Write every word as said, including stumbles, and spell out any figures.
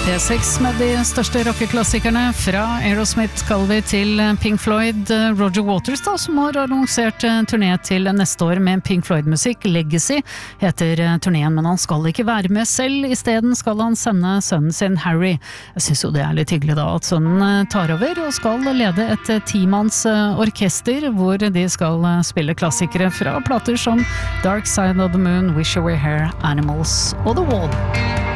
P seks med de største rockeklassikerne fra Aerosmith skal vi til Pink Floyd. Roger Waters da, som har annonsert turné til neste år med Pink Floyd-musikk. Legacy heter turneen, men han skal ikke være med selv. I stedet skal han sende sønnen sin Harry. Jeg synes jo det er litt hyggelig da at sønnen tar over og skal lede et timanns orkester hvor de skal spille klassikere fra plater som Dark Side of the Moon, Wish You Were Here, Animals og The Wall.